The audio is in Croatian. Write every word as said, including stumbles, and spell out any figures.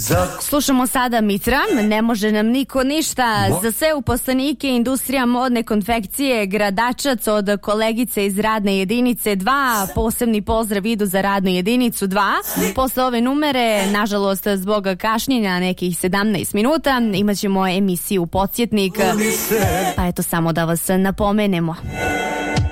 Slušamo sada Mitra, ne može nam niko ništa. Za sve uposlenike industrija modne konfekcije Gradačac od kolegice iz radne jedinice dva. Posebni pozdrav idu za radnu jedinicu dva. Posle ove numere, nažalost zbog kašnjenja nekih sedamnaest minuta, imat ćemo emisiju Podsjetnik. Pa eto samo da vas napomenemo.